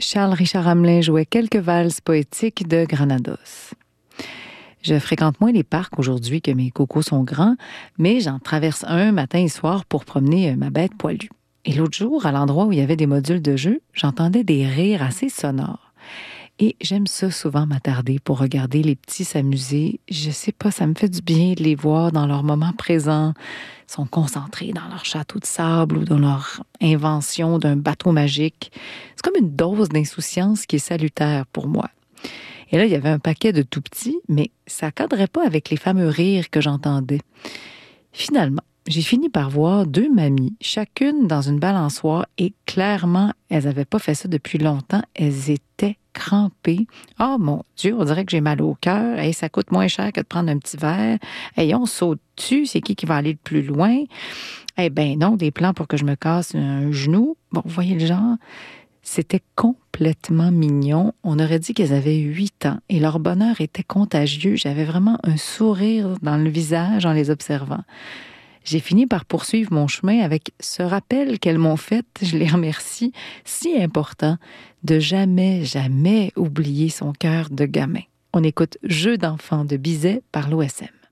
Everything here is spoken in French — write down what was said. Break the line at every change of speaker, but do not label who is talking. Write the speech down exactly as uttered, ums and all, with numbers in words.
Charles-Richard Hamelin jouait quelques valses poétiques de Granados. Je fréquente moins les parcs aujourd'hui que mes cocos sont grands, mais j'en traverse un matin et soir pour promener ma bête poilue. Et l'autre jour, à l'endroit où il y avait des modules de jeu, j'entendais des rires assez sonores. Et j'aime ça souvent m'attarder pour regarder les petits s'amuser. Je sais pas, ça me fait du bien de les voir dans leur moment présent. Ils sont concentrés dans leur château de sable ou dans leur invention d'un bateau magique. C'est comme une dose d'insouciance qui est salutaire pour moi. Et là, il y avait un paquet de tout petits, mais ça cadrait pas avec les fameux rires que j'entendais. Finalement, j'ai fini par voir deux mamies, chacune dans une balançoire, et clairement, elles n'avaient pas fait ça depuis longtemps. Elles étaient crampées. Oh mon Dieu, on dirait que j'ai mal au cœur. Hey, ça coûte moins cher que de prendre un petit verre. Hey, on saute dessus, c'est qui qui va aller le plus loin? Eh bien non, des plans pour que je me casse un genou. Bon, vous voyez le genre? C'était complètement mignon. On aurait dit qu'elles avaient huit ans et leur bonheur était contagieux. J'avais vraiment un sourire dans le visage en les observant. J'ai fini par poursuivre mon chemin avec ce rappel qu'elles m'ont fait, je les remercie, si important, de jamais, jamais oublier son cœur de gamin. On écoute Jeux d'enfants de Bizet par l'O S M.